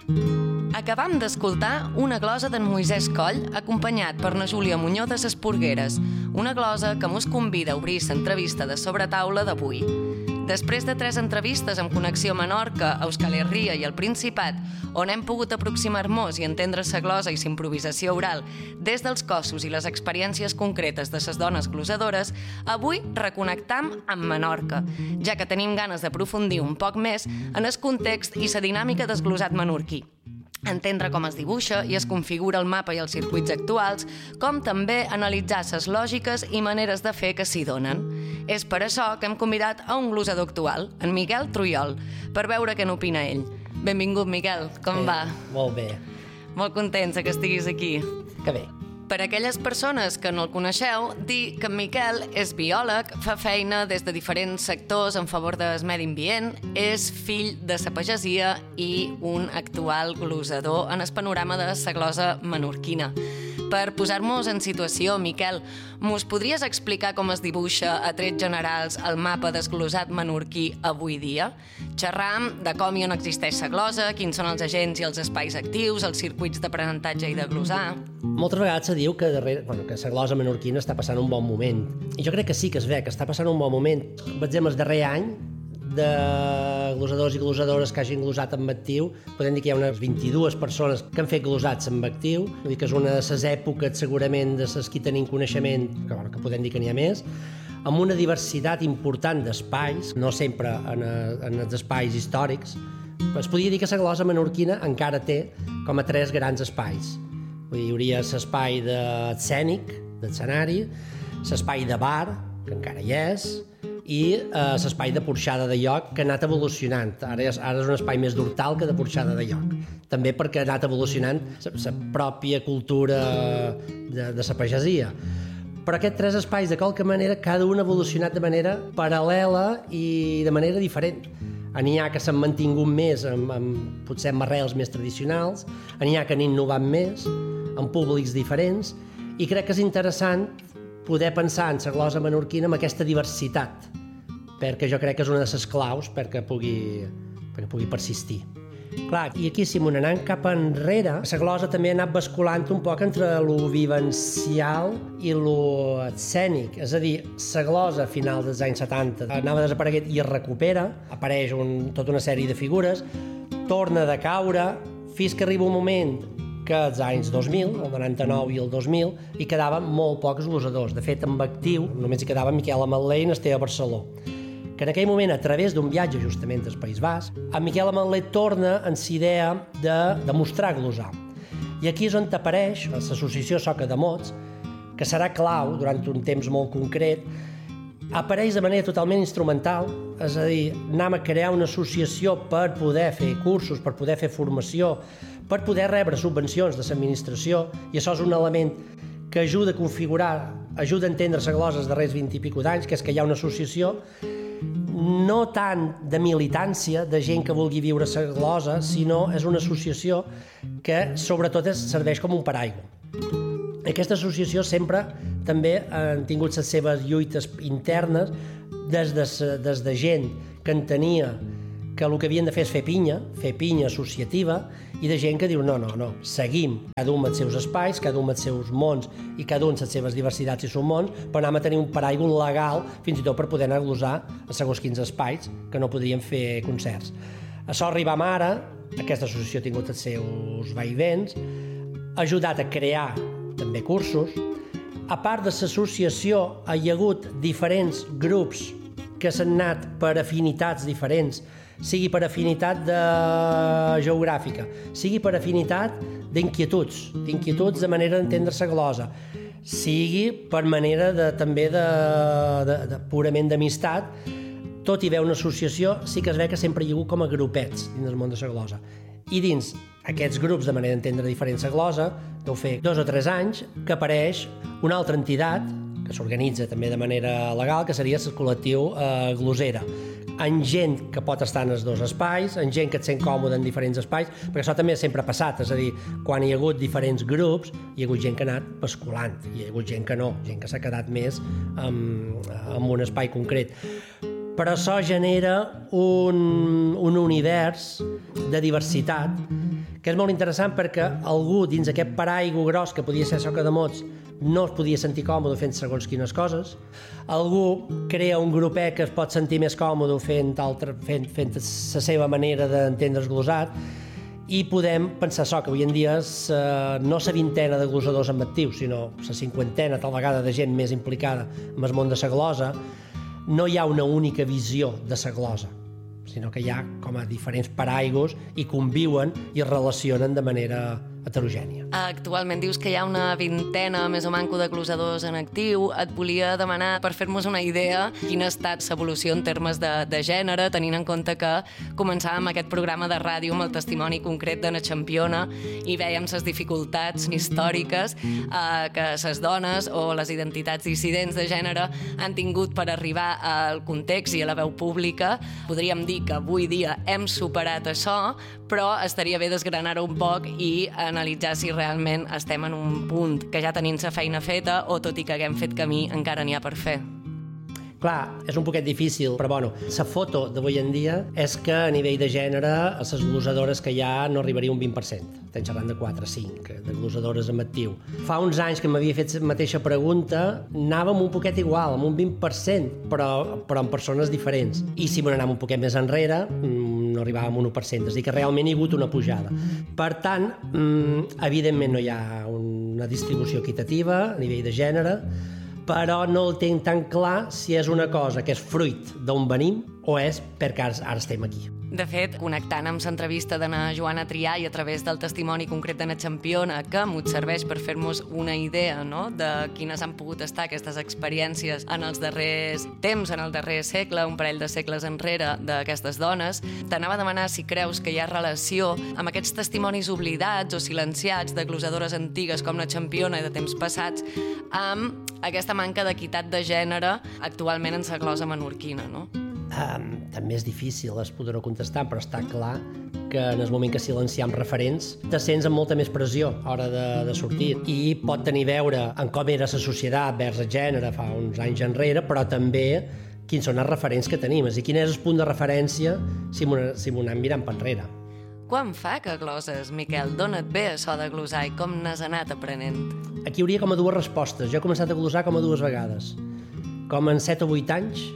Acabam d'escoltar una glosa d'en Moisès Coll acompanyat per na Júlia Muñoz de Ses Porgueres, una glosa que mos convida a obrir l'entrevista de sobretaula d'avui. Després de 3 entrevistes amb connexió a Menorca, Euskal Herria i el Principat, on hem pogut aproximar-nos i entendre la glosa i l'improvisació oral des dels cossos i les experiències concretes de les dones glosadores, avui reconnectam amb Menorca, ja que tenim ganes d'aprofundir un poc més en el context i la dinàmica del glosat menorquí. Entendre com es dibuixa i es configura el mapa i els circuits actuals, com també analitzar les lògiques i maneres de fer que s'hi donen. És per això que hem convidat a un glosador actual, en Miquel Truyol, per veure què n'opina ell. Benvingut, Miquel, com va? Molt bé. Molt contents que estiguis aquí. Que bé. Per a aquelles persones que no el coneixeu, dir que en Miquel és biòleg, fa feina des de diferents sectors en favor del medi ambient, és fill de la pagesia i un actual glosador en el panorama de la glosa menorquina. Per posar-nos en situació, Miquel, mos podries explicar com es dibuixa a trets generals el mapa desglosat menorquí avui dia? Xerram de com i on existeix la glosa, quins són els agents i els espais actius, els circuits d'aprenentatge i de glosar. Moltes vegades se diu que que la glosa menorquina està passant un bon moment. I jo crec que sí que es ve, que està passant un bon moment. Vaig el darrer any de glosadors i glosadores que hagin glosat amb actiu, podem dir que hi ha unes 22 persones que han fet glosats amb actiu, vull dir que és una de les èpoques segurament de les que tenim coneixement, que podem dir que n'hi ha més, amb una diversitat important d'espais, no sempre en els espais històrics. Es podria dir que la glosa menorquina encara té com a 3 grans espais. Hi hauria l'espai escènic, d'escenari, l'espai de bar, que encara hi és, i l'espai de porxada de lloc, que ha anat evolucionant. Ara és un espai més d'hortal que de porxada de lloc. També perquè ha anat evolucionant la pròpia cultura de la pagesia. Però aquests 3 espais, de qualque manera, cada un ha evolucionat de manera paral·lela i de manera diferent. N'hi ha que s'han mantingut més potser amb arrels més tradicionals, n'hi ha que han innovat més, amb públics diferents, i crec que és interessant poder pensar en la glosa menorquina amb aquesta diversitat, perquè jo crec que és una de les claus perquè pugui persistir. Clar, i aquí, si m'ho anant cap enrere, la glosa també ha anat basculant un poc entre lo vivencial i lo escènic. És a dir, la glosa a final dels anys 70 anava desapareguent i es recupera, apareix tota una sèrie de figures, torna a decaure, fins que arriba un moment que als anys 2000, el 99 i el 2000, hi quedaven molt pocs glosadors. De fet, amb actiu només hi quedava Miquel Ametller i Esteve Barceló. Que en aquell moment, a través d'un viatge justament al País Basc, en Miquel Ametller torna en la idea de mostrar glosar. I aquí és on apareix l'associació Soca de Mots, que serà clau durant un temps molt concret, apareix de manera totalment instrumental, és a dir, anem a crear una associació per poder fer cursos, per poder fer formació, per poder rebre subvencions de l'administració, i això és un element que ajuda a configurar, ajuda a entendre la glosa els darrers 20 i escaig d'anys, que és que hi ha una associació no tant de militància, de gent que vulgui viure la glosa, sinó és una associació que sobretot serveix com un paraigua. Aquesta associació sempre també han tingut les seves lluites internes des de gent que entenia que el que havien de fer és fer pinya associativa, i de gent que diu no, seguim cada un amb els seus espais, cada un amb els seus mons i cada un amb les seves diversitats i seus mons, però anem a tenir un paraigua legal fins i tot per poder anar a glosar a segons quins espais que no podríem fer concerts. Això arribam ara, aquesta associació ha tingut els seus vaivens, ha ajudat a crear també cursos. A part de l'associació hi ha hagut diferents grups que s'han anat per afinitats diferents, sigui per afinitat geogràfica, sigui per afinitat d'inquietuds de manera d'entendre la glosa, sigui per manera també de purament d'amistat. Tot i haver una associació, sí que es ve que sempre hi ha hagut com a grupets dins del món de la glosa. I dins aquests grups, de manera d'entendre diferent la glosa, deu fer 2 o 3 anys que apareix una altra entitat que s'organitza també de manera legal, que seria el col·lectiu Glosera, amb gent que pot estar en els 2 espais, amb gent que et sent còmode en diferents espais, perquè això també sempre ha passat, és a dir, quan hi ha hagut diferents grups, hi ha hagut gent que ha anat basculant, hi ha hagut gent que no, gent que s'ha quedat més en un espai concret. però això genera un univers de diversitat que és molt interessant perquè algú dins aquest paraigua gros que podia ser Soca de Mots no es podia sentir còmode fent segons quines coses. Algú crea un grupet que es pot sentir més còmode fent la seva manera d'entendre el glosat i podem pensar que avui en dia és no la vintena de glosadors en actiu, sinó la cinquantena, tal vegada, de gent més implicada en el món de la glosa. No hi ha una única visió de la glosa, sinó que hi ha com a diferents paraigües i conviuen i es relacionen de manera heterogènia. Actualment dius que hi ha una vintena més o manco de glosadors en actiu. Et volia demanar, per fer-nos una idea, quina ha estat l'evolució en termes de gènere, tenint en compte que començàvem aquest programa de ràdio amb el testimoni concret de na Championa i vèiem les dificultats històriques que les dones o les identitats dissidents de gènere han tingut per arribar al context i a la veu pública. Podríem dir que avui dia hem superat això, però estaria bé desgranar-ho un poc i analitzar si realment estem en un punt que ja tenim la feina feta o, tot i que haguem fet camí, encara n'hi ha per fer. Clar, és un poquet difícil, però bueno, la foto d'avui en dia és que a nivell de gènere a les glosadores que hi ha no arribaria un 20%. Estem xerrant de 4 o 5 de glosadores en actiu. Fa uns anys que m'havia fet la mateixa pregunta, anàvem un poquet igual, amb un 20%, però en persones diferents. I si m'anàvem un poquet més enrere, no arribàvem a un 1%, és a dir, que realment hi ha hagut una pujada. Per tant, evidentment no hi ha una distribució equitativa a nivell de gènere, però no el tinc tan clar si és una cosa que és fruit d'on venim o és perquè ara estem aquí. De fet, connectant amb l'entrevista de na Joana Trià i a través del testimoni concret de na Championa, que m'ho serveix per fer-nos una idea, no?, de quines han pogut estar aquestes experiències en els darrers temps, en el darrer segle, un parell de segles enrere, d'aquestes dones, t'anava a demanar si creus que hi ha relació amb aquests testimonis oblidats o silenciats de glosadores antigues com na Championa i de temps passats, amb aquesta manca d'equitat de gènere actualment en la glosa menorquina, no? També és difícil poder-ho contestar, però està clar que en el moment que silenciam referents te sents amb molta més pressió a l'hora de sortir i pot tenir a veure en com era la societat vers el gènere fa uns anys enrere, però també quins són els referents que tenim, és a dir, quin és el punt de referència si m'ho anem mirant per enrere. Quan fa que gloses, Miquel? D'on et ve això de glosar i com n'has anat aprenent? Aquí hauria com a dues respostes. Jo he començat a glosar com a 2 vegades. Com en 7 o 8 anys,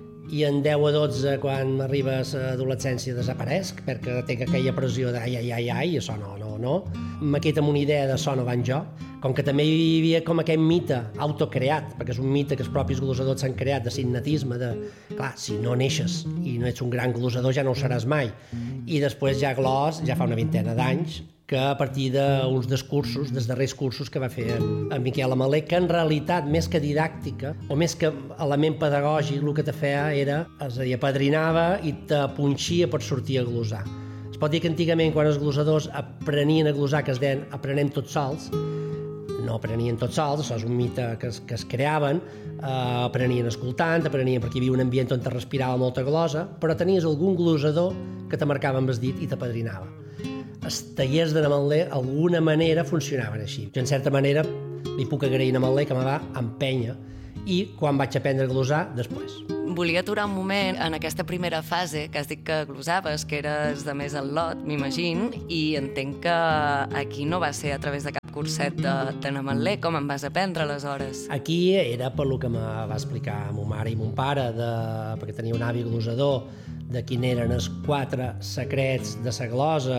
i en 10 o 12, quan arribes a l'adolescència, desaparesc, perquè té aquella pressió de ai, això no. Me quedo amb una idea de això no van jo, com que també hi havia com aquest mite autocreat, perquè és un mite que els propis glosadors s'han creat, de signatisme, de, clar, si no neixes i no ets un gran glosador ja no ho seràs mai. I després ja glos, ja fa una vintena d'anys, que a partir d'uns dels darrers cursos que va fer en Miquel Amalé, que en realitat, més que didàctica, o més que element pedagògic, el que te feia era, és a dir, apadrinava i te punxia per sortir a glosar. Es pot dir que antigament, quan els glosadors aprenien a glosar, que es deien aprenem tots sols, no aprenien tots sols, això és un mite que es creaven, aprenien escoltant, aprenien perquè hi havia un ambient on te respirava molta glosa, però tenies algun glosador que te marcava amb el dit i t'apadrinava. Els tallers de Amalé, d'alguna manera, funcionaven així. Jo, en certa manera, li puc agrair a Amalé que me va empènyer i quan vaig aprendre a glosar, després. Volia aturar un moment en aquesta primera fase que has dit que glosaves, que eres de més al lot, m'imagino, i entenc que aquí no va ser a través de cap curset de Amalé. Com em vas aprendre, aleshores? Aquí era per lo que me va explicar mon mare i mon pare, perquè tenia un avi glosador, de quin eren els 4 secrets de la glosa,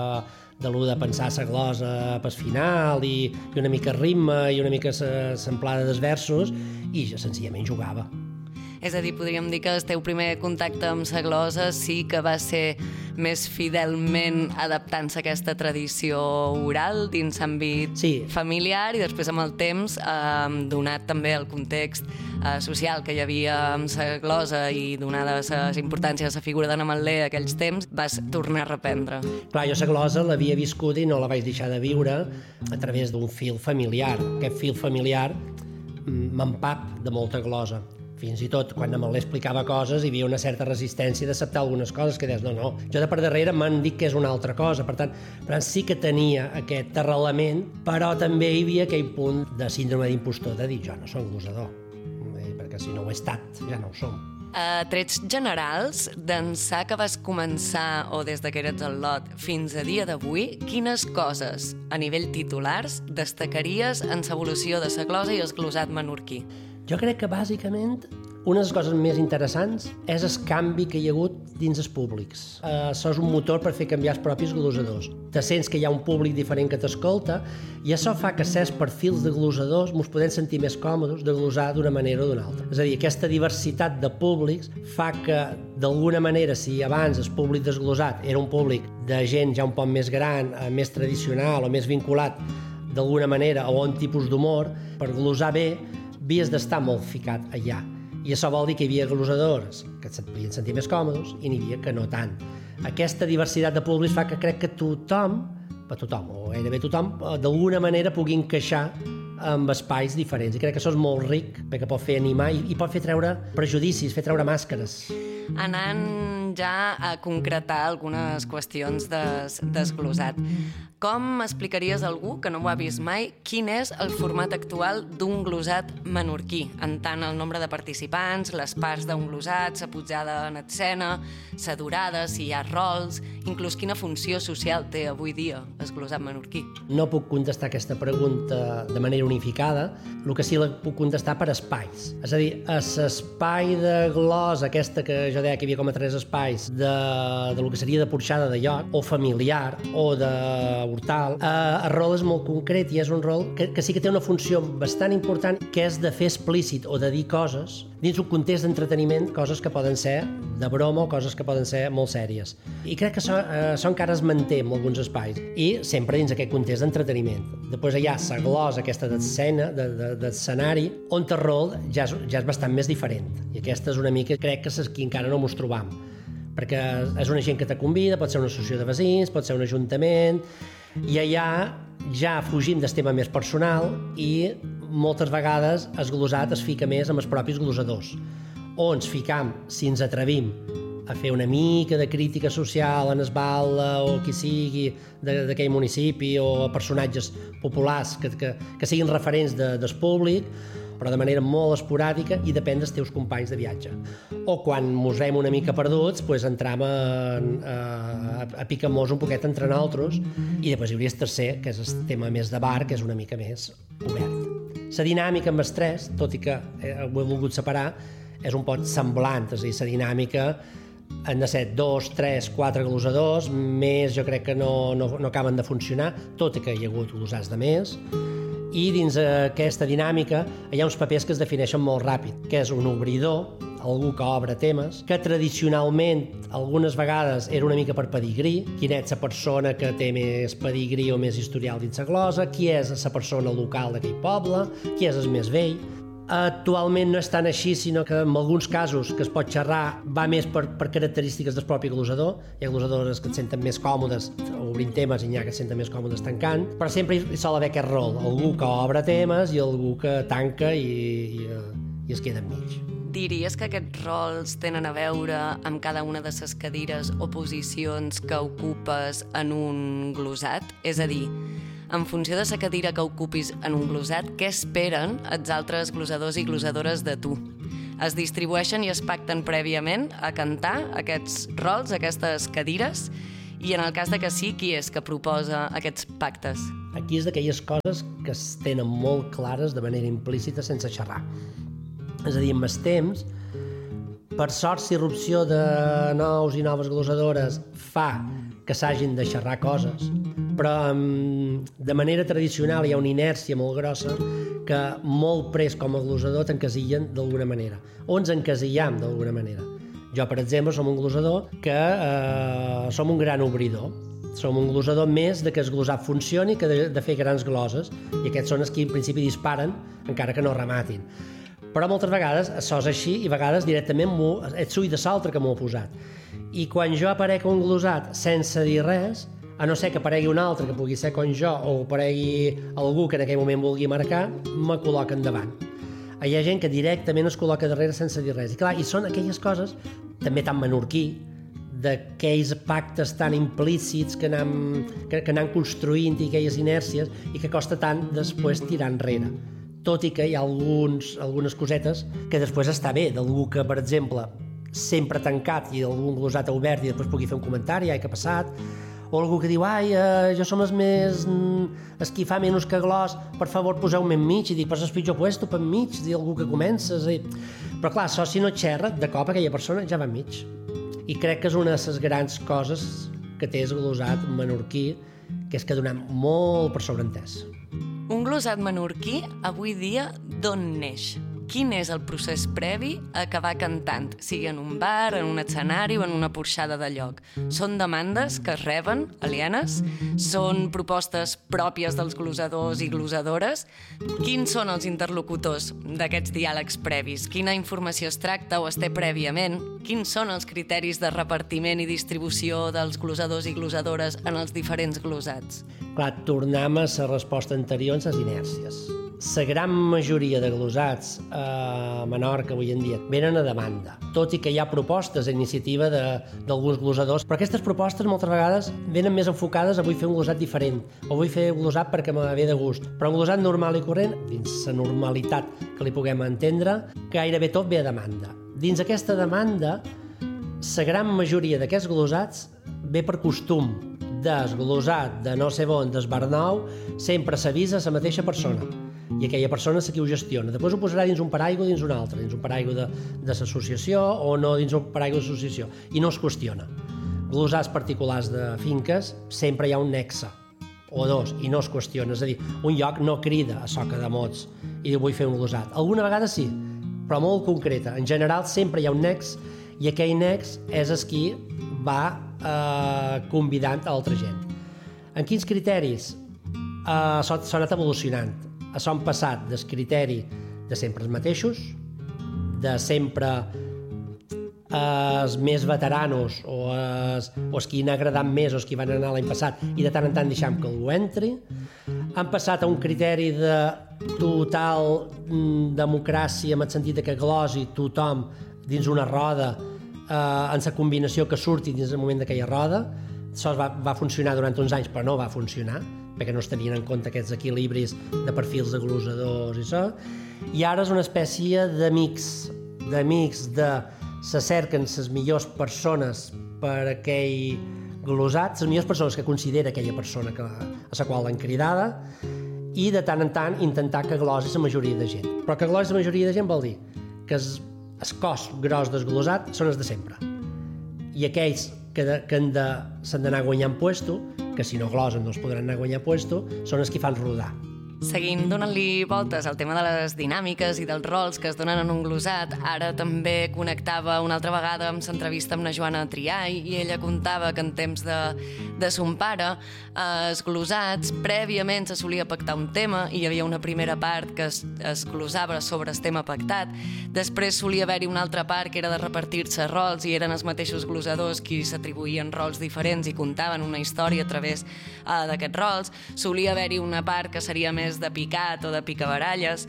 de lo de pensar la glosa pel final i una mica ritme i una mica l'amplada dels versos, i jo senzillament jugava. És a dir, podríem dir que el teu primer contacte amb la glosa sí que va ser més fidelment adaptant-se a aquesta tradició oral dins l'àmbit familiar i després amb el temps, donat també el context social que hi havia amb la glosa i donada la importància de la figura d'en Amalé aquells temps, vas tornar a reprendre. Clar, jo la glosa l'havia viscut i no la vaig deixar de viure a través d'un fil familiar. Aquest fil familiar m'empap de molta glosa. Fins i tot, quan Amalé explicava coses, hi havia una certa resistència d'acceptar algunes coses que deies, no, jo de per darrere m'han dit que és una altra cosa. Per tant, sí que tenia aquest arrelament, però també hi havia aquell punt de síndrome d'impostor de dir, jo no soc glosador, perquè si no ho he estat, ja no ho som. A trets generals, d'ençà que vas començar o des que eres al lot fins a dia d'avui, quines coses, a nivell titulars, destacaries en l'evolució de la glosa i el glosat menorquí? Jo crec que, bàsicament, una de les coses més interessants és el canvi que hi ha hagut dins els públics. Això és un motor per fer canviar els propis glosadors. Te sents que hi ha un públic diferent que t'escolta i això fa que certs perfils de glosadors mos podem sentir més còmodes de glosar d'una manera o d'una altra. És a dir, aquesta diversitat de públics fa que, d'alguna manera, si abans el públic desglosat era un públic de gent ja un poc més gran, més tradicional o més vinculat d'alguna manera a un tipus d'humor, per glosar bé, havies d'estar molt ficat allà. I això vol dir que hi havia glosadors que se't podien sentir més còmodes i n'hi havia que no tant. Aquesta diversitat de públics fa que crec que tothom, o gairebé tothom, d'alguna manera pugui encaixar amb espais diferents. I crec que això és molt ric, perquè pot fer animar i pot fer treure prejudicis, fer treure màscares. Anant ja a concretar algunes qüestions desglosat. Com explicaries a algú que no ho ha vist mai quin és el format actual d'un glosat menorquí, en tant el nombre de participants, les parts d'un glosat, la pujada en escena, la durada, si hi ha rols, inclús quina funció social té avui dia el glosat menorquí? No puc contestar aquesta pregunta de manera unificada, el que sí la puc contestar per espais. És a dir, l'espai de glos, aquesta que jo deia que hi havia com a 3 espais, de lo que seria de porxada de lloc, o familiar, o de hortal, el rol és molt concret i és un rol que sí que té una funció bastant important, que és de fer explícit o de dir coses dins un context d'entreteniment, coses que poden ser de broma o coses que poden ser molt sèries. I crec que això encara es manté en alguns espais i sempre dins aquest context d'entreteniment. Després hi ha la glosa aquesta d'escena, d'escenari, on el rol ja és bastant més diferent. I aquesta és una mica, crec que és qui encara no mos trobam. Perquè és una gent que te convida, pot ser una associació de veïns, pot ser un ajuntament, i allà ja fugim del tema més personal i moltes vegades el glosat es fica més amb els propis glosadors. O ens ficam, si ens atrevim, a fer una mica de crítica social en Esbalda o qui sigui d'aquell municipi o personatges populars que siguin referents del públic, però de manera molt esporàdica i depèn dels teus companys de viatge. O quan mos veiem una mica perduts, doncs entram a picar-nos un poquet entre nosaltres i després hi hauria el tercer, que és el tema més de bar, que és una mica més obert. La dinàmica amb els tres, tot i que ho he volgut separar, és un poc semblant, és a dir, la dinàmica han de ser 2, 3, 4 glosadors, més jo crec que no acaben de funcionar, tot i que hi ha hagut glosats de més. I dins aquesta dinàmica hi ha uns papers que es defineixen molt ràpid, que és un obridor, algú que obre temes, que tradicionalment algunes vegades era una mica per pedigrí, quina és la persona que té més pedigrí o més historial dins la glosa, qui és la persona local d'aquell poble, qui és el més vell. Actualment no és tan així, sinó que en alguns casos que es pot xerrar va més per característiques del propi glosador. Hi ha glosadores que et senten més còmodes obrint temes i n'hi ha que et senten més còmodes tancant, però sempre hi sol haver aquest rol, algú que obre temes i algú que tanca i es queda enmig. Diries que aquests rols tenen a veure amb cada una de les cadires o posicions que ocupes en un glosat? És a dir, en funció de la cadira que ocupis en un glosat, què esperen els altres glosadors i glosadores de tu? Es distribueixen i es pacten prèviament a cantar aquests rols, aquestes cadires? I en el cas de que sí, qui és que proposa aquests pactes? Aquí és d'aquelles coses que es tenen molt clares de manera implícita sense xerrar. És a dir, amb el temps, per sort, la irrupció de nous i noves glosadores fa que s'hagin de xerrar coses, però de manera tradicional hi ha una inèrcia molt grossa que molt pres com a glosador t'encasillen d'alguna manera, o ens encasillam d'alguna manera. Jo, per exemple, som un glosador que som un gran obridor. Som un glosador més de que el glosat funcioni que de fer grans gloses, i aquests són els que en principi disparen encara que no rematin. Però moltes vegades això és així i a vegades directament ets ull de l'altre que m'ho ha posat. I quan jo aparec un glosat sense dir res, a no ser que aparegui un altre que pugui ser com jo o aparegui algú que en aquell moment vulgui marcar, me col·loca endavant. Hi ha gent que directament es col·loca darrere sense dir res. I clar, i són aquelles coses, també tan menorquí, d'aquells pactes tan implícits que anem construint i aquelles inèrcies i que costa tant després tirar enrere. tot i que hi ha algunes cosetes que després està bé, d'algú que, per exemple, sempre tancat i algun glosat obert i després pugui fer un comentari, ai, què ha passat, o algú que diu, ai, jo som els qui fa menys que glòs, per favor, poseu-me enmig, i dic, pues és pitjor puesto per enmig, dir algú que comences, però clar, això si no xerra, de cop aquella persona ja va enmig. I crec que és una de les grans coses que té el glosat menorquí, que és que donem molt per sobreentès. Un glosat menorquí, avui dia, d'on neix? Quin és el procés previ a acabar cantant, sigui en un bar, en un escenari o en una porxada de lloc? Són demandes que es reben, alienes? Són propostes pròpies dels glosadors i glosadores? Quins són els interlocutors d'aquests diàlegs previs? Quina informació es tracta o es té prèviament? Quins són els criteris de repartiment i distribució dels glosadors i glosadores en els diferents glosats? Clar, tornem a la resposta anterior en les inèrcies. La gran majoria de glosats a Menorca avui en dia venen a demanda, tot i que hi ha propostes a iniciativa d'alguns glosadors, però aquestes propostes moltes vegades venen més enfocades a vull fer un glosat diferent, o vull fer un glosat perquè me ve de gust. Però un glosat normal i corrent, dins la normalitat que li puguem entendre, gairebé tot ve a demanda. Dins aquesta demanda, la gran majoria d'aquests glosats ve per costum desglosat de no sé on, d'Esbarnou, sempre s'avisa a la mateixa persona. I aquella persona és qui ho gestiona. Després ho posarà dins un paraigua o dins un altre, dins un paraigua de l'associació o no dins un paraigua de l'associació, i no es qüestiona. Glosats particulars de finques sempre hi ha un nexe, o dos, i no es qüestiona. És a dir, un lloc no crida a soca de mots i diu vull fer un glosat. Alguna vegada sí, però molt concreta. En general sempre hi ha un nex, i aquell nex és el qui va convidant a altra gent. En quins criteris? S'ha anat evolucionant. S'ha passat del criteri de sempre els mateixos, de sempre els més veteranos o els qui han agradat més o els qui van anar l'any passat i de tant en tant deixem que algú entri. Han passat a un criteri de total democràcia en el sentit que glosi tothom dins una roda en la combinació que surti dins el moment d'aquella roda. Això va funcionar durant uns anys, però no va funcionar, perquè no es tenien en compte aquests equilibris de perfils de glosadors i això. I ara és una espècie d'amics de se cerquen les millors persones per aquell glosat, les millors persones que considera aquella persona a la qual l'han cridada, i de tant en tant intentar que glosi la majoria de gent. Però que glosi la majoria de gent vol dir que el cos gros del glosat són els de sempre. I aquells que s'han d'anar guanyant puesto, que si no glosen no es podran anar guanyant puesto, són els que fan rodar. Seguint donant-li voltes al tema de les dinàmiques i dels rols que es donen en un glosat, ara també connectava una altra vegada amb l'entrevista amb la Joana Triay i ella contava que en temps de son pare els glosats prèviament se solia pactar un tema i hi havia una primera part que es glosava sobre el tema pactat, després solia haver-hi una altra part que era de repartir-se rols i eren els mateixos glosadors qui s'atribuïen rols diferents i contaven una història a través d'aquests rols, solia haver-hi una part que seria més de picat o de picabaralles.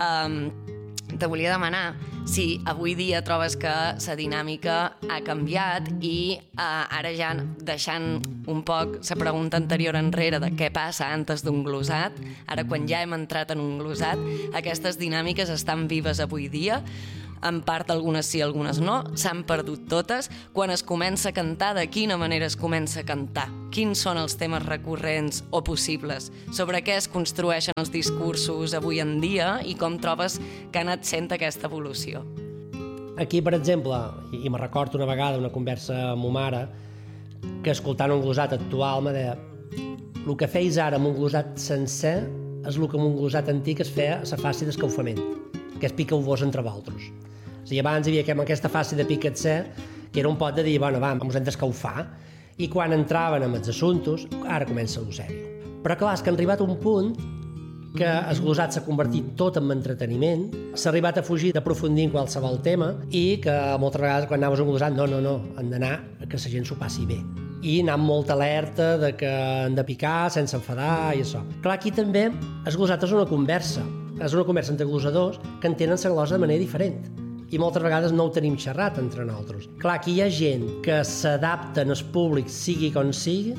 Te volia demanar si avui dia trobes que la dinàmica ha canviat i ara ja deixant un poc la pregunta anterior enrere de què passa antes d'un glosat, ara quan ja hem entrat en un glosat, aquestes dinàmiques estan vives avui dia? En part algunes sí, algunes no, s'han perdut totes. Quan es comença a cantar, de quina manera es comença a cantar? Quins són els temes recurrents o possibles? Sobre què es construeixen els discursos avui en dia i com trobes que ha anat sent aquesta evolució? Aquí, per exemple, i me recordo una vegada una conversa amb ma mare, que escoltant un glosat actual me deia el que feis ara amb un glosat sencer és el que amb un glosat antic es feia a la fase d'escaufament, que és picar-vos entre vosaltres. O sigui, abans hi havia aquesta fase de picar-se, que era un pot de dir, bueno, va, ens hem d'escaufar, i quan entraven amb els assumptes, ara comença el sèrio. Però clar, és que han arribat a un punt que el glosat s'ha convertit tot en entreteniment, s'ha arribat a fugir d'aprofundir en qualsevol tema i que moltes vegades quan anaves a un glosat, no, han d'anar que la gent s'ho passi bé. I anar amb molta alerta de que han de picar sense enfadar i això. Clar, aquí també el glosat és una conversa entre glosadors que entenen la glosa de manera diferent. I moltes vegades no ho tenim xerrat entre nosaltres. Clar, aquí hi ha gent que s'adapta en el públic, sigui com sigui,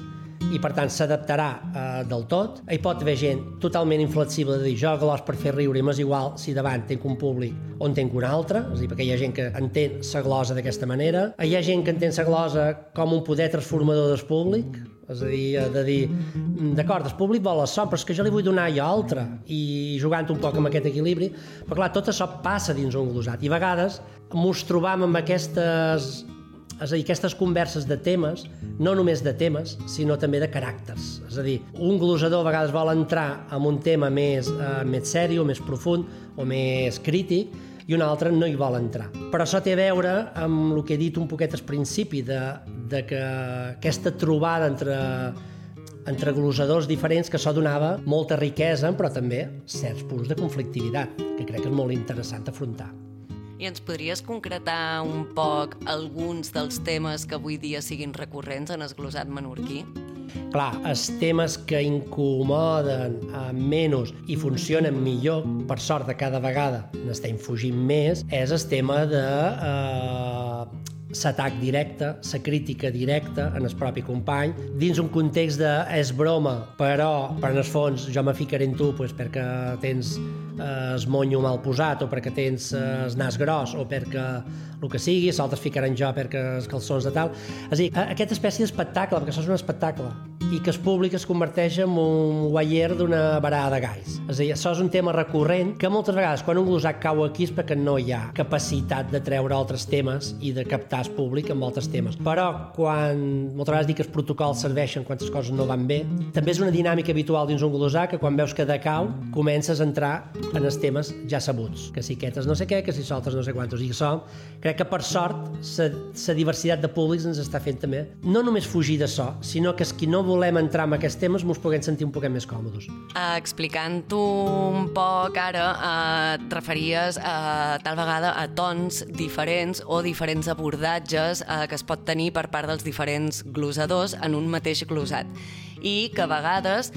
i per tant s'adaptarà del tot. Hi pot haver gent totalment inflexible de dir jo glòs per fer riure i m'és igual si davant tenc un públic o en tenc un altre, és a dir, perquè hi ha gent que entén la glosa d'aquesta manera, hi ha gent que entén la glosa com un poder transformador del públic, és a dir, de dir, d'acord, el públic vol açò, però és que jo li vull donar jo altre, i jugant un poc amb aquest equilibri, però clar, tot això passa dins un glosat, i a vegades mos trobam amb aquestes, és a dir, aquestes converses de temes, no només de temes, sinó també de caràcters. És a dir, un glosador a vegades vol entrar en un tema més sèrio, més profund o més crític, i un altre no hi vol entrar. Però això té a veure amb el que he dit un poquet al principi, de que aquesta trobada entre glosadors diferents, que això donava molta riquesa, però també certs punts de conflictivitat, que crec que és molt interessant afrontar. I ens podries concretar un poc alguns dels temes que avui dia siguin recurrents en el glosat menorquí? Clar, els temes que incomoden menys i funcionen millor, per sort de cada vegada n'estem fugint més, és el tema de l'atac directe, la crítica directa en el propi company, dins un context de és broma, però en el fons jo me ficaré en tu perquè tens el monyo mal posat o perquè tens el nas gros o perquè el que sigui, s'altres ficaran jo perquè els calçons de tal. És a dir, aquesta espècie d'espectacle, perquè això és un espectacle, i que el públic es converteix en un guaier d'una barada de gais. És a dir, això és un tema recurrent que moltes vegades quan un glosat cau aquí és perquè no hi ha capacitat de treure altres temes i de captar el públic amb altres temes. Però quan moltes vegades dic que els protocols serveixen quan les coses no van bé, també és una dinàmica habitual dins un glosat que quan veus que decau comences a entrar en els temes ja sabuts, que si aquestes no sé què, que si soltes no sé quantos, i això crec que per sort la diversitat de públics ens està fent també no només fugir d'això, sinó que qui no volem entrar en aquests temes mos puguem sentir un poquet més còmodes. Explicant-ho un poc ara, et referies tal vegada a tons diferents o diferents abordatges que es pot tenir per part dels diferents glosadors en un mateix glosat. I que a vegades,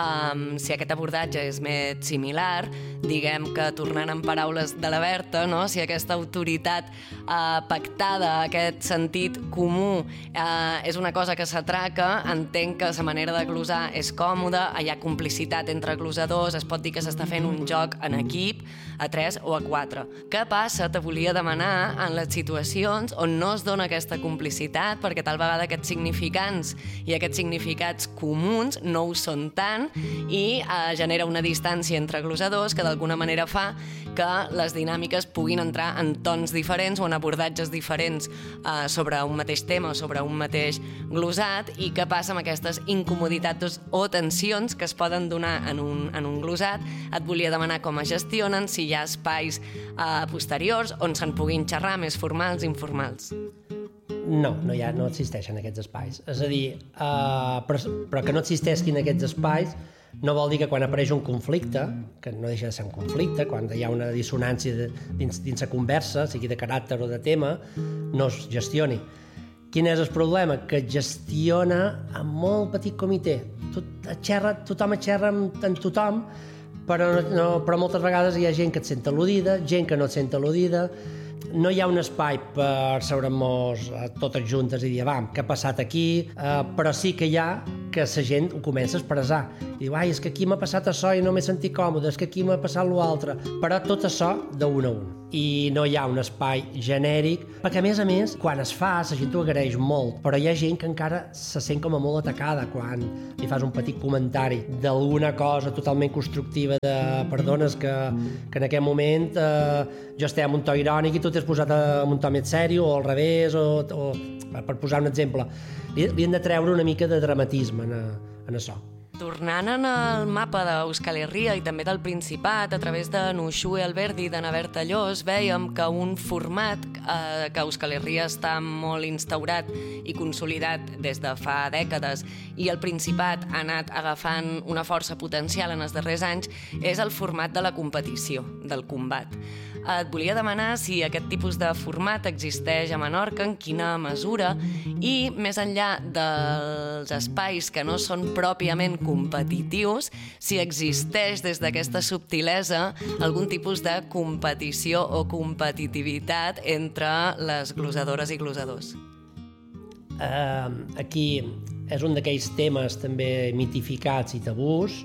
si aquest abordatge és més similar, diguem que tornant en paraules de la Berta, no? Si aquesta autoritat pactada, aquest sentit comú és una cosa que s'atraca, entenc que la manera de glosar és còmoda, hi ha complicitat entre glosadors, es pot dir que s'està fent un joc en equip, a 3 o a 4. Què passa, te volia demanar, en les situacions on no es dona aquesta complicitat, perquè tal vegada aquests significants i aquests significats comuns no ho són tant i genera una distància entre glosadors que d'alguna manera fa que les dinàmiques puguin entrar en tons diferents o en abordatges diferents sobre un mateix tema o sobre un mateix glosat. I què passa amb aquestes incomoditats o tensions que es poden donar en un glosat? Et volia demanar com es gestionen, si hi ha espais posteriors on se'n puguin xerrar més formals i informals. No existeixen aquests espais. És a dir, però que no existeixin aquests espais no vol dir que quan apareix un conflicte, que no deixa de ser un conflicte, quan hi ha una dissonància dins la conversa, sigui de caràcter o de tema, no es gestioni. Quin és el problema? Que es gestiona amb molt petit comitè. Tothom xerra amb tothom, però moltes vegades hi ha gent que et sent al·ludida, gent que no et sent al·ludida. No hi ha un espai per seure'ns totes juntes i dir, què ha passat aquí? Però sí que hi ha que la gent ho comença a expressar. I diu, és que aquí m'ha passat això i no m'he sentit còmode, és que aquí m'ha passat l'altre. Però tot això d'un a un. I no hi ha un espai genèric, perquè a més, quan es fa, la gent ho agraeix molt, però hi ha gent que encara se sent com a molt atacada quan li fas un petit comentari d'alguna cosa totalment constructiva de perdones que en aquest moment jo estic en un to irònic i tu t'has posat en un to més seriós o al revés, o per posar un exemple. Li hem de treure una mica de dramatisme en això. Tornant en el mapa d'Euskal Herria i també del Principat, a través de Nuxue Alberdi i d'Anna Berta Llos, vèiem que un format que a Euskal Herria està molt instaurat i consolidat des de fa dècades i el Principat ha anat agafant una força potencial en els darrers anys és el format de la competició, del combat. Et volia demanar si aquest tipus de format existeix a Menorca, en quina mesura, i més enllà dels espais que no són pròpiament competitius, si existeix des d'aquesta subtilesa algun tipus de competició o competitivitat entre les glosadores i glosadors. Aquí és un d'aquells temes també mitificats i tabús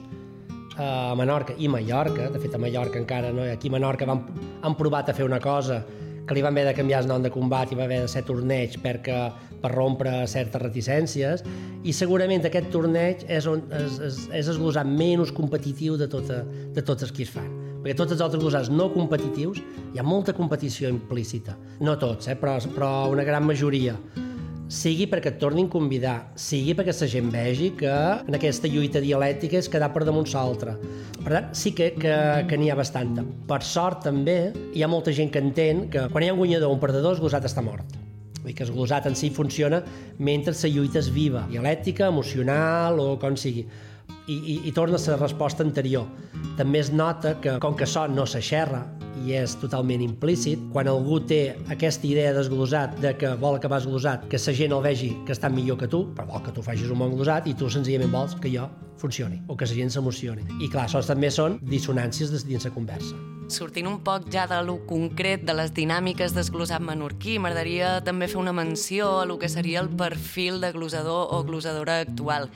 a Menorca i Mallorca. De fet, a Mallorca encara no. Aquí a Menorca han provat a fer una cosa que li van haver de canviar el nom de combat i va haver de ser torneig per rompre certes reticències, i segurament aquest torneig és el glosat menys competitiu de tots els que es fan. Perquè tots els altres glosats no competitius hi ha molta competició implícita. No tots, però una gran majoria. Sigui perquè et tornin a convidar, sigui perquè la gent vegi que en aquesta lluita dialèctica és quedar per damunt l'altre. Per tant, sí que n'hi ha bastanta. Per sort, també, hi ha molta gent que entén que quan hi ha un guanyador o un perdedor, el glosat està mort. Vull dir que el glosat en si funciona mentre la lluita és viva, dialèctica, emocional o com sigui. I torna a la resposta anterior. També es nota que, com que això no s'aixerra i és totalment implícit, quan algú té aquesta idea desglosat de que vol acabar esglosat, que la gent el vegi que està millor que tu, però vol que tu facis un bon glosat i tu senzillament vols que jo funcioni o que la gent s'emocioni. I clar, això també són dissonàncies dins la conversa. Sortint un poc ja de lo concret de les dinàmiques d'esglosat menorquí, m'agradaria també fer una menció a lo que seria el perfil de glosador o glosadora actual.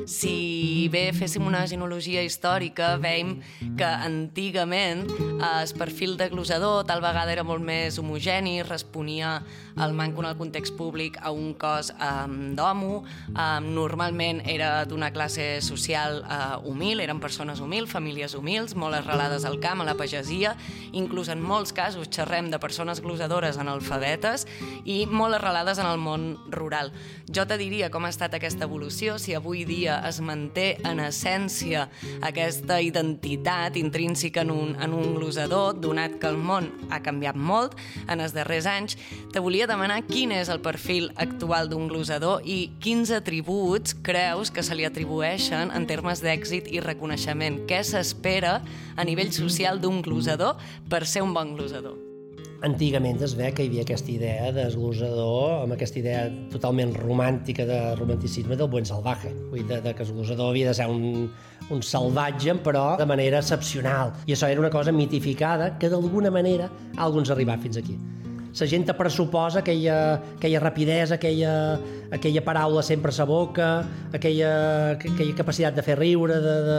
Si bé féssim una genealogia històrica, veiem que antigament el perfil de glosador tal vegada era molt més homogeni, responia al manco en el context públic a un cos d'homo, normalment era d'una classe social humil, eren persones humils, famílies humils, molt arrelades al camp, a la pagesia, inclús en molts casos xerrem de persones glosadores analfabetes i molt arrelades en el món rural. Jo te diria com ha estat aquesta evolució, si avui dia es manté en essència aquesta identitat intrínseca en un glosador, donat que el món ha canviat molt en els darrers anys. Te volia demanar quin és el perfil actual d'un glosador i quins atributs creus que se li atribueixen en termes d'èxit i reconeixement. Què s'espera a nivell social d'un glosador per ser un bon glosador? Antigament es ve que hi havia aquesta idea d'esglosador, amb aquesta idea totalment romàntica de romanticisme del buen salvaje. Vull dir, que l'esglosador havia de ser un salvatge, però de manera excepcional. I això era una cosa mitificada que d'alguna manera ha alguns arribat fins aquí. La gent te pressuposa aquella rapidesa, aquella paraula sempre a la boca, aquella capacitat de fer riure,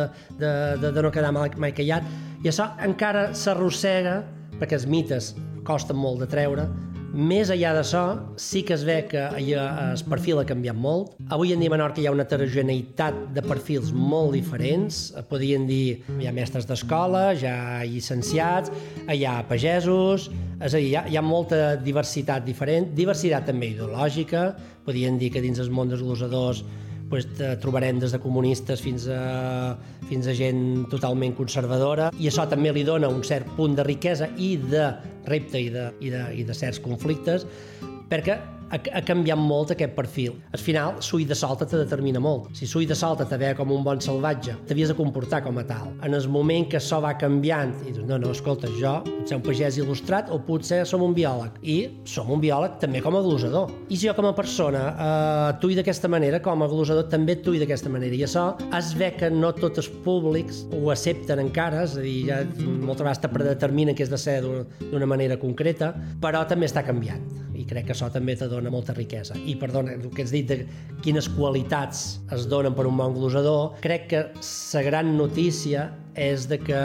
de no quedar mai callat, i això encara s'arrossega perquè els mites costen molt de treure. Més enllà d'això, sí que es ve que el perfil ha canviat molt. Avui en dia a Menorca hi ha una heterogeneïtat de perfils molt diferents. Podríem dir, hi ha mestres d'escola, hi ha llicenciats, hi ha pagesos, és a dir, hi ha molta diversitat diferent, diversitat també ideològica. Podríem dir que dins el món dels glosadors trobarem des de comunistes fins a gent totalment conservadora, i això també li dona un cert punt de riquesa i de repte i de certs conflictes, perquè ha canviat molt aquest perfil. Al final, l'ull de solta te determina molt. Si l'ull de solta te veia com un bon salvatge, t'havies de comportar com a tal. En el moment que això va canviant, i dius, no, escolta, jo potser un pagès il·lustrat o potser som un biòleg. I som un biòleg també com a glosador. I si jo com a persona actuï d'aquesta manera, com a glosador també actuï d'aquesta manera. I això es ve que no tots els públics ho accepten encara, és a dir, ja moltes vegades te predeterminen que és de ser d'una manera concreta, però també està canviant. I crec que això també te dona molta riquesa. I perdona, el que has dit de quines qualitats es donen per un bon glosador, crec que la gran notícia és de que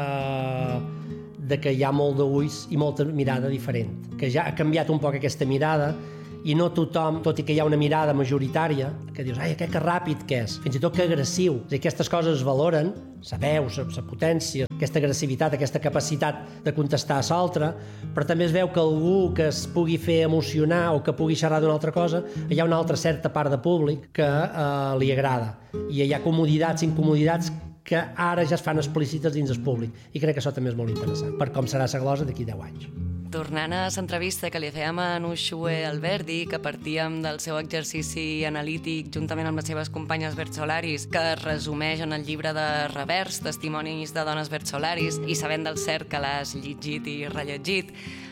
hi ha molt d'ulls i molta mirada diferent, que ja ha canviat un poc aquesta mirada, i no tothom, tot i que hi ha una mirada majoritària, que dius, ai, aquest que ràpid que és, fins i tot que agressiu. És a dir, aquestes coses es valoren, la veu, la potència, aquesta agressivitat, aquesta capacitat de contestar a l'altre, però també es veu que algú que es pugui fer emocionar o que pugui xerrar d'una altra cosa, hi ha una altra certa part de públic que li agrada. I hi ha comoditats, incomoditats que ara ja es fan explícites dins el públic. I crec que això també és molt interessant, per com serà la glosa d'aquí 10 anys. Tornant a l'entrevista que li fèiem a Nuxue Alberdi, que partíem del seu exercici analític juntament amb les seves companyes verdsolaris, que es resumeix en el llibre de Revers, Testimonis de dones verdsolaris, i sabent del cert que l'has llegit i rellegit,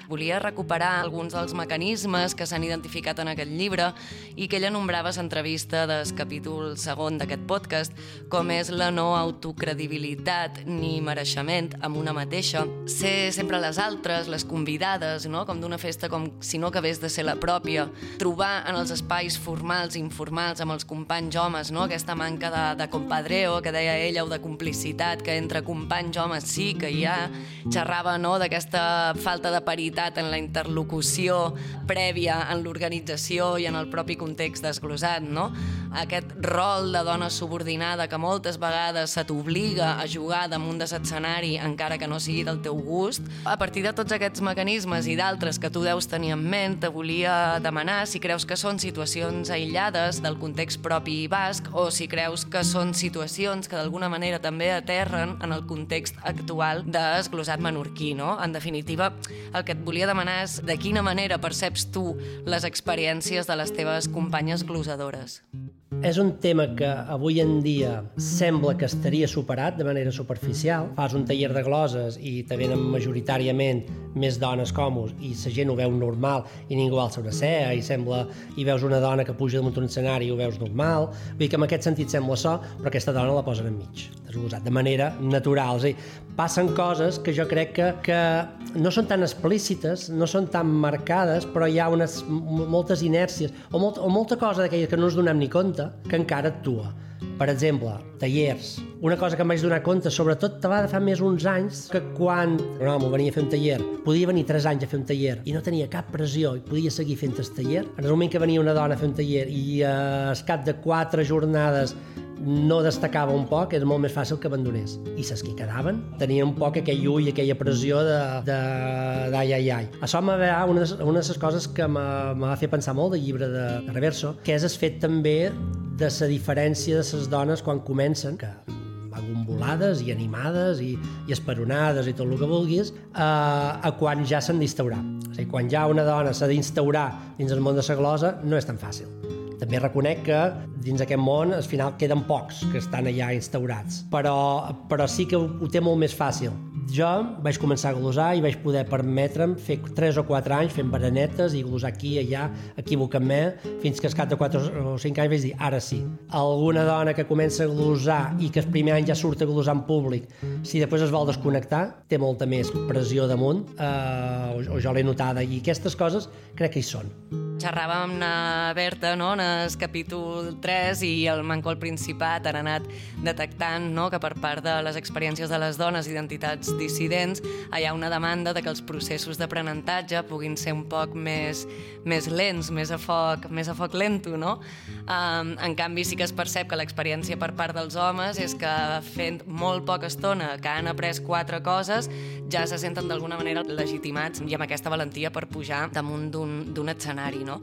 Volia recuperar alguns dels mecanismes que s'han identificat en aquest llibre i que ella nombrava a l'entrevista del capítol segon d'aquest podcast, com és la no autocredibilitat ni mereixement amb una mateixa, ser sempre les altres, les convidades, no? Com d'una festa com si no acabés de ser la pròpia, trobar en els espais formals i informals amb els companys homes, no? Aquesta manca de compadreo que deia ella, o de complicitat, que entre companys homes sí que hi ha. Xerrava, no?, d'aquesta falta de paritat en la interlocució prèvia en l'organització i en el propi context desglosat, no? Aquest rol de dona subordinada que moltes vegades se t'obliga a jugar damunt de l'escenari encara que no sigui del teu gust. A partir de tots aquests mecanismes i d'altres que tu deus tenir en ment, te volia demanar si creus que són situacions aïllades del context propi basc o si creus que són situacions que d'alguna manera també aterren en el context actual desglosat menorquí, no? En definitiva, el que et volia demanar és de quina manera perceps tu les experiències de les teves companyes glosadores. És un tema que avui en dia sembla que estaria superat de manera superficial. Fas un taller de gloses i te venen majoritàriament més dones com i la gent ho veu normal i ningú alça una cea i veus una dona que puja damunt un escenari i ho veus normal. Vull dir que en aquest sentit sembla so, però aquesta dona la posen enmig, desglosat, de manera natural. És a dir, passen coses que jo crec que no són tan explícites, no són tan marcades, però hi ha moltes inèrcies o molta cosa d'aquelles que no ens donem ni compte que encara actua. Per exemple, tallers. Una cosa que em vaig donar compte, sobretot te va de fa més uns anys, que quan un home venia a fer un taller, podia venir 3 anys a fer un taller i no tenia cap pressió i podia seguir fent el taller. En el moment que venia una dona a fer un taller i al cap de 4 jornades no destacava un poc, era molt més fàcil que abandonés. I saps qui quedaven? Tenien un poc aquell ull, aquella pressió d'ai. Això una de les coses que m'ha fet pensar molt del llibre de Reverso, que és el fet també de la diferència de les dones quan comencen, que van volades i animades i esperonades i tot el que vulguis, a quan ja s'han d'instaurar. És a dir, quan ja una dona s'ha d'instaurar dins el món de la glosa, no és tan fàcil. També reconec que dins aquest món al final queden pocs que estan allà instaurats, però sí que ho té molt més fàcil. Jo vaig començar a glosar i vaig poder permetre'm fer 3 o 4 anys fent baranetes i glosar aquí i allà, equivocant-me, fins que al cap de 4 o 5 anys vaig dir, ara sí. Alguna dona que comença a glosar i que el primer any ja surt a glosar en públic, si després es vol desconnectar, té molta més pressió damunt, o jo l'he notada, i aquestes coses crec que hi són. Xerràvem amb la Berta, no?, en el capítol 3 i el Manco al Principat han anat detectant, no?, que per part de les experiències de les dones identitats dissidents hi ha una demanda de que els processos d'aprenentatge puguin ser un poc més lents, més a foc lento, no? En canvi, sí que es percep que l'experiència per part dels homes és que fent molt poca estona que han après 4 coses ja se senten d'alguna manera legitimats i amb aquesta valentia per pujar damunt d'un escenari, no?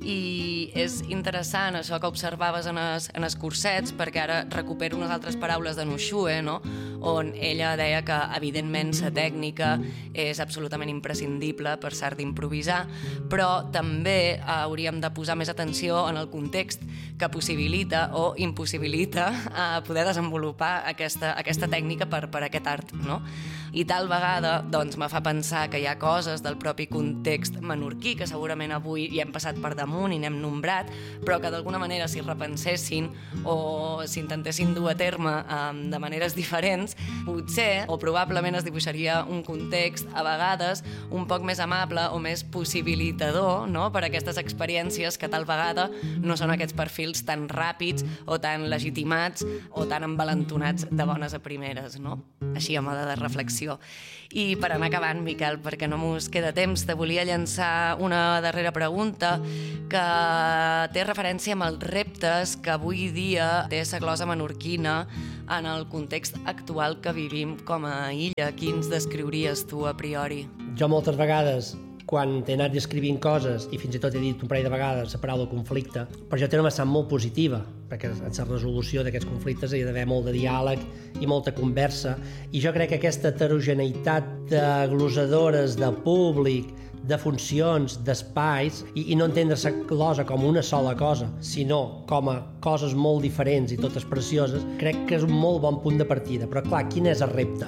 I és interessant això que observaves en els cursets, perquè ara recupero unes altres paraules de Nushue, no?, on ella deia que evidentment la tècnica és absolutament imprescindible per s'art d'improvisar, però també hauríem de posar més atenció en el context que possibilita o impossibilita poder desenvolupar aquesta tècnica per aquest art, no? I tal vegada doncs, me fa pensar que hi ha coses del propi context menorquí que segurament avui hi hem passat per damunt i n'hem nombrat, però que d'alguna manera si repensessin o s'intentessin dur a terme de maneres diferents, potser o probablement es dibuixaria un context a vegades un poc més amable o més possibilitador, no?, per a aquestes experiències que tal vegada no són aquests perfils tan ràpids o tan legitimats o tan envalentonats de bones a primeres, no? Així a mode de reflexió. I per anar acabant, Miquel, perquè no mos queda temps, te volia llançar una darrera pregunta que té referència amb els reptes que avui dia té la glosa menorquina en el context actual que vivim com a illa. Quins descriuries tu a priori? Jo moltes vegades, quan he anat descrivint coses, i fins i tot he dit un parell de vegades la paraula conflicte, però jo té una vessant molt positiva, perquè en la resolució d'aquests conflictes hi ha d'haver molt de diàleg i molta conversa, i jo crec que aquesta heterogeneïtat de glosadores, de públic, de funcions, d'espais, i no entendre la glosa com una sola cosa, sinó com a coses molt diferents i totes precioses, crec que és un molt bon punt de partida. Però clar, quin és el repte?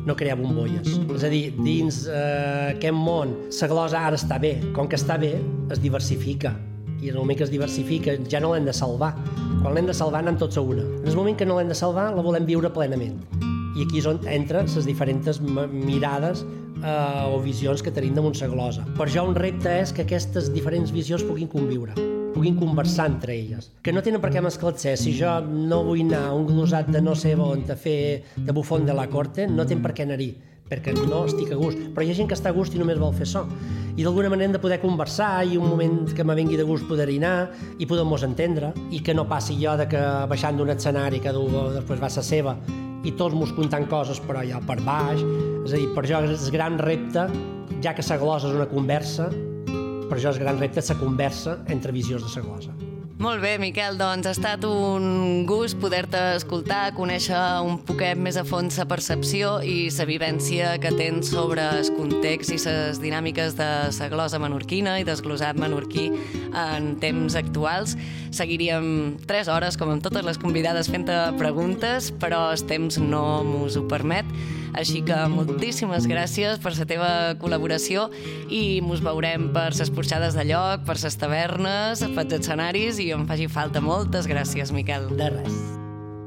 no crear bombolles. És a dir, dins aquest món, la glosa ara està bé. Com que està bé, es diversifica. I en el moment que es diversifica ja no l'hem de salvar. Quan l'hem de salvar anem tots a una. En el moment que no l'hem de salvar la volem viure plenament. I aquí és on entren les diferents mirades o visions que tenim damunt la glosa. Per això un repte és que aquestes diferents visions puguin conviure, puguin conversar entre elles. Que no tenen per què mesclar-se. Si jo no vull anar a un glosat de no sé on a fer de bufón de la corte, no ten per què anar-hi, perquè no estic a gust. Però hi ha gent que està a gust i només vol fer això. I d'alguna manera hem de poder conversar i un moment que me vengui de gust poder-hi anar i poder-nos entendre i que no passi jo de que baixant d'un escenari cada un després va a la seva i tots mos contant coses però allò per baix. És a dir, per això és el gran repte, ja que la glosa és una conversa, per això és el gran repte la conversa entre visions de la glosa. Molt bé, Miquel, doncs ha estat un gust poder-te escoltar, conèixer un poquet més a fons la percepció i la vivència que tens sobre el context i les dinàmiques de la glosa menorquina i del glosat menorquí en temps actuals. Seguiríem 3 hores, com amb totes les convidades, fent-te preguntes, però el temps no mos ho permet. Així que moltíssimes gràcies per la teva col·laboració i mos veurem per les porxades de lloc, per les tavernes, pels escenaris i on faci falta. Moltes gràcies, Miquel. De res.